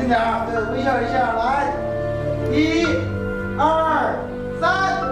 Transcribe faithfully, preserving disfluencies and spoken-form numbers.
点儿，对，微笑一下，来。